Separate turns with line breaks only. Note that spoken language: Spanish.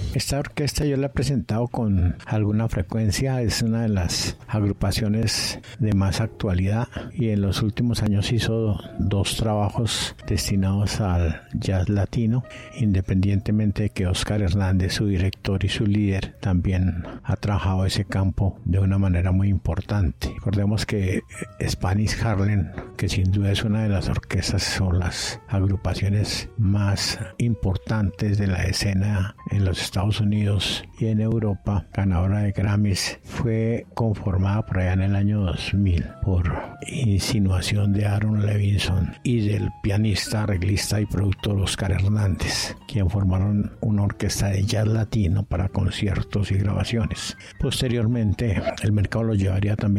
Esta orquesta yo la he presentado con alguna frecuencia, es una de las agrupaciones de más actualidad y en los últimos años hizo 2 trabajos destinados al jazz latino, independientemente de que Oscar Hernández, su director y su líder, también ha trabajado ese campo de una manera muy importante. Recordemos que Spanish Harlem, que sin duda es una de las orquestas o las agrupaciones más importantes de la escena en los Estados Unidos y en Europa, ganadora de Grammys, fue conformada por allá en el año 2000 por insinuación de Aaron Levinson y del pianista, arreglista y productor Oscar Hernández, quien formaron una orquesta de jazz latino para conciertos y grabaciones. Posteriormente, el mercado lo llevaría también